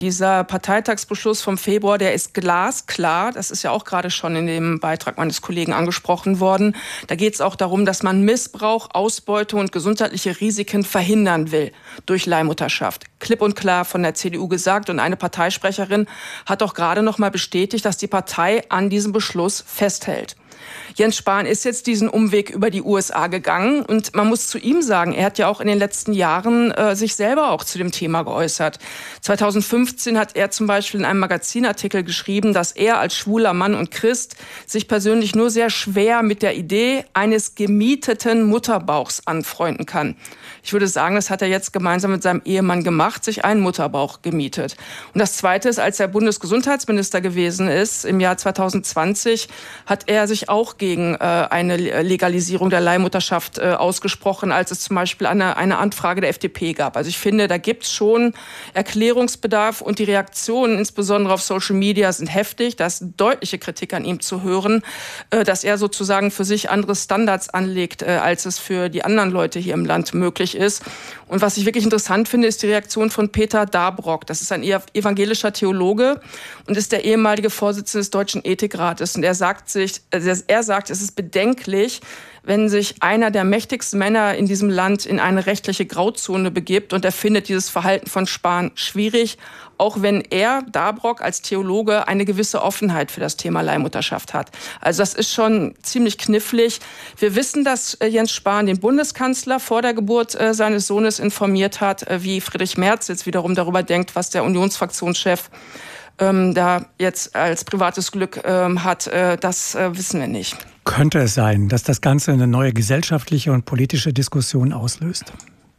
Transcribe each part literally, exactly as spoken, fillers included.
Dieser Parteitagsbeschluss vom Februar, der ist glasklar. Das ist ja auch gerade schon in dem Beitrag meines Kollegen angesprochen worden. Da geht es auch darum, dass man Missbrauch, Ausbeutung und gesundheitliche Risiken verhindern will durch Leihmutterschaft. Klipp und klar von der C D U gesagt. Und eine Parteisprecherin hat auch gerade noch mal bestätigt, dass die Partei an diesem Beschluss festhält. Jens Spahn ist jetzt diesen Umweg über die U S A gegangen und man muss zu ihm sagen, er hat ja auch in den letzten Jahren äh, sich selber auch zu dem Thema geäußert. zweitausendfünfzehn hat er zum Beispiel in einem Magazinartikel geschrieben, dass er als schwuler Mann und Christ sich persönlich nur sehr schwer mit der Idee eines gemieteten Mutterbauchs anfreunden kann. Ich würde sagen, das hat er jetzt gemeinsam mit seinem Ehemann gemacht, sich einen Mutterbauch gemietet. Und das Zweite ist, als er Bundesgesundheitsminister gewesen ist, im Jahr zweitausendzwanzig, hat er sich auch gegen äh, eine Legalisierung der Leihmutterschaft äh, ausgesprochen, als es zum Beispiel eine, eine Anfrage der F D P gab. Also ich finde, da gibt es schon Erklärungsbedarf und die Reaktionen, insbesondere auf Social Media, sind heftig. Da ist deutliche Kritik an ihm zu hören, äh, dass er sozusagen für sich andere Standards anlegt, äh, als es für die anderen Leute hier im Land möglich ist. Und was ich wirklich interessant finde, ist die Reaktion von Peter Dabrock. Das ist ein evangelischer Theologe und ist der ehemalige Vorsitzende des Deutschen Ethikrates. Und er sagt sich, er sagt, es ist bedenklich, wenn sich einer der mächtigsten Männer in diesem Land in eine rechtliche Grauzone begibt, und er findet dieses Verhalten von Spahn schwierig, auch wenn er, Dabrock, als Theologe eine gewisse Offenheit für das Thema Leihmutterschaft hat. Also das ist schon ziemlich knifflig. Wir wissen, dass Jens Spahn den Bundeskanzler vor der Geburt seines Sohnes informiert hat, wie Friedrich Merz jetzt wiederum darüber denkt, was der Unionsfraktionschef ähm, da jetzt als privates Glück ähm, hat, äh, das äh, wissen wir nicht. Könnte es sein, dass das Ganze eine neue gesellschaftliche und politische Diskussion auslöst?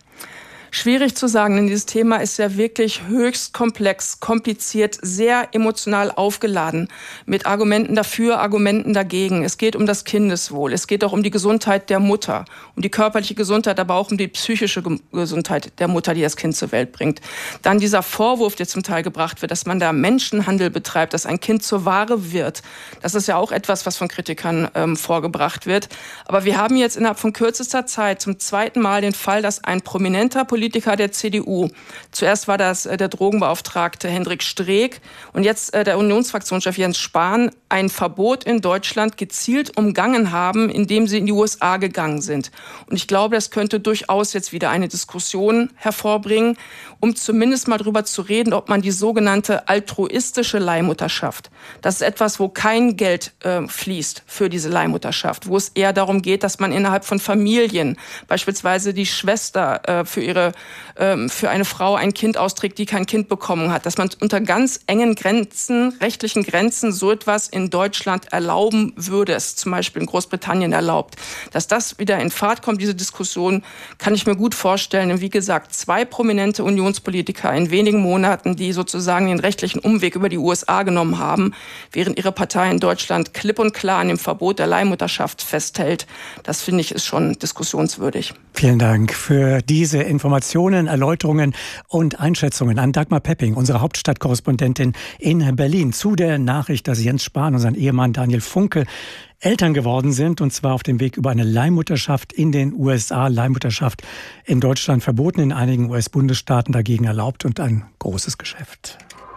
Schwierig zu sagen, denn dieses Thema ist ja wirklich höchst komplex, kompliziert, sehr emotional aufgeladen mit Argumenten dafür, Argumenten dagegen. Es geht um das Kindeswohl, es geht auch um die Gesundheit der Mutter, um die körperliche Gesundheit, aber auch um die psychische Gesundheit der Mutter, die das Kind zur Welt bringt. Dann dieser Vorwurf, der zum Teil gebracht wird, dass man da Menschenhandel betreibt, dass ein Kind zur Ware wird. Das ist ja auch etwas, was von Kritikern ähm, vorgebracht wird. Aber wir haben jetzt innerhalb von kürzester Zeit zum zweiten Mal den Fall, dass ein prominenter Politiker Politiker der C D U. Zuerst war das äh, der Drogenbeauftragte Hendrik Streeck und jetzt äh, der Unionsfraktionschef Jens Spahn ein Verbot in Deutschland gezielt umgangen haben, indem sie in die U S A gegangen sind. Und ich glaube, das könnte durchaus jetzt wieder eine Diskussion hervorbringen, um zumindest mal darüber zu reden, ob man die sogenannte altruistische Leihmutterschaft, das ist etwas, wo kein Geld äh, fließt für diese Leihmutterschaft, wo es eher darum geht, dass man innerhalb von Familien, beispielsweise die Schwester äh, für ihre für eine Frau ein Kind austrägt, die kein Kind bekommen hat, dass man unter ganz engen Grenzen, rechtlichen Grenzen, so etwas in Deutschland erlauben würde, es zum Beispiel in Großbritannien erlaubt. Dass das wieder in Fahrt kommt, diese Diskussion, kann ich mir gut vorstellen. Und wie gesagt, zwei prominente Unionspolitiker in wenigen Monaten, die sozusagen den rechtlichen Umweg über die U S A genommen haben, während ihre Partei in Deutschland klipp und klar an dem Verbot der Leihmutterschaft festhält, das finde ich ist schon diskussionswürdig. Vielen Dank für diese Informationen. Informationen, Erläuterungen und Einschätzungen an Dagmar Pepping, unsere Hauptstadtkorrespondentin in Berlin, zu der Nachricht, dass Jens Spahn und sein Ehemann Daniel Funke Eltern geworden sind, und zwar auf dem Weg über eine Leihmutterschaft in den U S A. Leihmutterschaft in Deutschland verboten, in einigen U S-Bundesstaaten dagegen erlaubt, und ein großes Geschäft.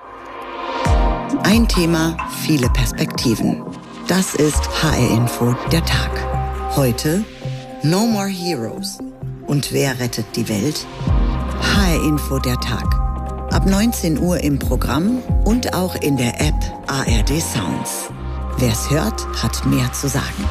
Ein Thema, viele Perspektiven. Das ist H R-Info, der Tag. Heute No More Heroes. Und wer rettet die Welt? H R-Info, der Tag. Ab neunzehn Uhr im Programm und auch in der App A R D Sounds. Wer's hört, hat mehr zu sagen.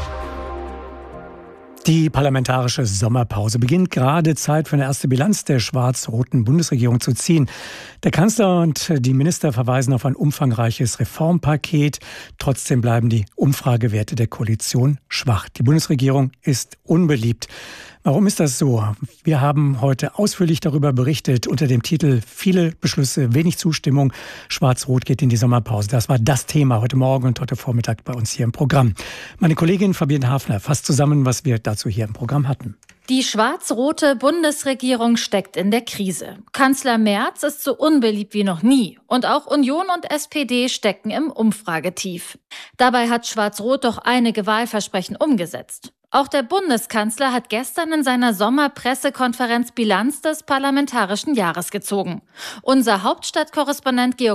Die parlamentarische Sommerpause beginnt gerade. Zeit für eine erste Bilanz der schwarz-roten Bundesregierung zu ziehen. Der Kanzler und die Minister verweisen auf ein umfangreiches Reformpaket. Trotzdem bleiben die Umfragewerte der Koalition schwach. Die Bundesregierung ist unbeliebt. Warum ist das so? Wir haben heute ausführlich darüber berichtet unter dem Titel Viele Beschlüsse, wenig Zustimmung. Schwarz-Rot geht in die Sommerpause. Das war das Thema heute Morgen und heute Vormittag bei uns hier im Programm. Meine Kollegin Fabienne Hafner fasst zusammen, was wir dazu hier im Programm hatten. Die schwarz-rote Bundesregierung steckt in der Krise. Kanzler Merz ist so unbeliebt wie noch nie. Und auch Union und S P D stecken im Umfragetief. Dabei hat Schwarz-Rot doch einige Wahlversprechen umgesetzt. Auch der Bundeskanzler hat gestern in seiner Sommerpressekonferenz Bilanz des parlamentarischen Jahres gezogen. Unser Hauptstadtkorrespondent Georg